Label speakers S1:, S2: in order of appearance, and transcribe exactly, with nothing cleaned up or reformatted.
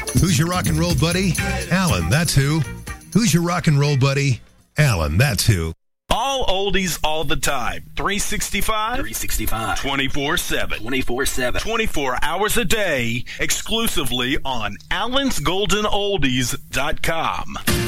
S1: Who's your rock and roll buddy? Alan, that's who. Who's your rock and roll buddy? Alan, that's who.
S2: All oldies all the time. three sixty-five?
S3: three sixty-five.
S2: twenty-four seven.
S3: twenty-four seven.
S2: twenty-four hours a day, exclusively on allens golden oldies dot com.